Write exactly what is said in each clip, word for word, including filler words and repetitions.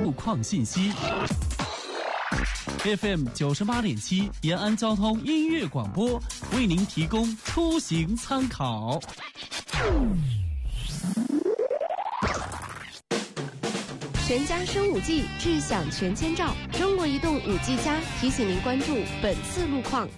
路况信息。F M 九十八点七延安交通音乐广播为您提供出行参考。 全家升五 G， 智享全千兆。中国移动五 G 加提醒您关注本次路况。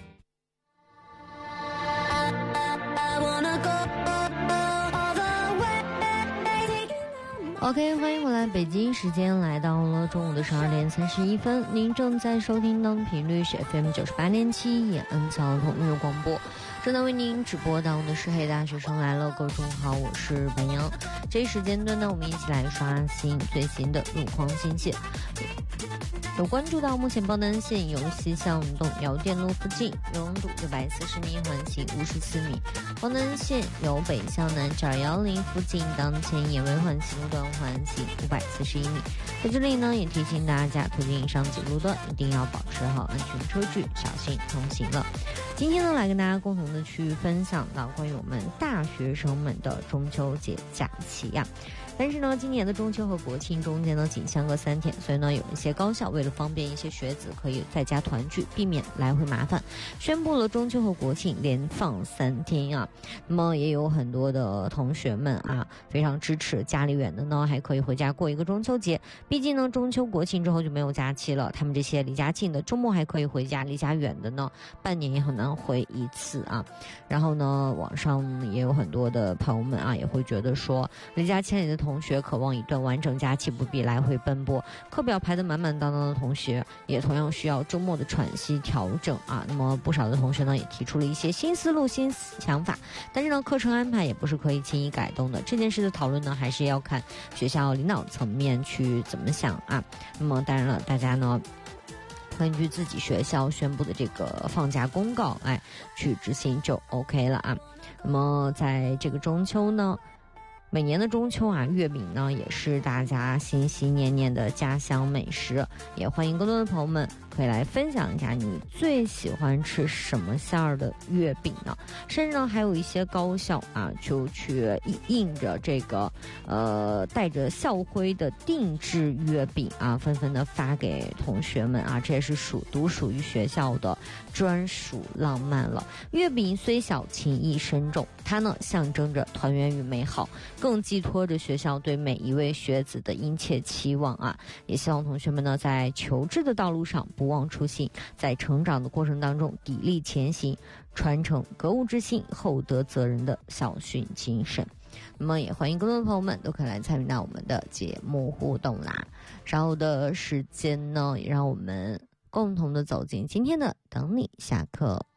OK， 欢迎回来，北京时间来到了中午的十二点三十一分，您正在收听到的频率是 F M 九十八点七延安交通音乐广播，正在为您直播到的是黑大学生来了，各位中午好，我是白杨。这一时间段呢，我们一起来刷新最新的路况信息。有关注到目前报南线由西向东窑店路附近有拥堵六百四十米，缓行五十四米；报南线由北向南九二幺零附近当前也为缓行路段缓行五百四十一米。在这里呢，也提醒大家，途经以上几路段一定要保持好安全车距，小心通行了。今天呢，来跟大家共同的去分享到关于我们大学生们的中秋节假期呀、啊。但是呢，今年的中秋和国庆中间呢仅相隔三天，所以呢有一些高校为了方便一些学子可以在家团聚，避免来回麻烦，宣布了中秋和国庆连放三天啊。那么也有很多的同学们啊非常支持，家里远的呢还可以回家过一个中秋节，毕竟呢中秋国庆之后就没有假期了，他们这些离家近的周末还可以回家，离家远的呢半年也很难回一次啊。然后呢网上也有很多的朋友们啊也会觉得说，离家千里的同学渴望一段完整假期，不必来回奔波，课表排得满满当当的同学也同样需要周末的喘息调整啊。那么不少的同学呢也提出了一些新思路新想法，但是呢课程安排也不是可以轻易改动的，这件事的讨论呢还是要看学校领导层面去怎么想啊。那么当然了，大家呢根据自己学校宣布的这个放假公告哎去执行就 OK 了啊。那么在这个中秋呢，每年的中秋啊，月饼呢也是大家心心念念的家乡美食，也欢迎更多的朋友们可以来分享一下你最喜欢吃什么馅儿的月饼呢？甚至呢还有一些高校啊，就去印着这个呃带着校徽的定制月饼啊，纷纷的发给同学们啊，这也是属独属于学校的专属浪漫了。月饼虽小，情意深重，它呢象征着团圆与美好，更寄托着学校对每一位学子的殷切期望啊！也希望同学们呢，在求知的道路上不忘初心，在成长的过程当中砥砺前行，传承格物致信、厚德责人的校训精神。那么也欢迎更多的朋友们都可以来参与到我们的节目互动啦。稍后的时间呢，也让我们共同的走进今天的等你下课。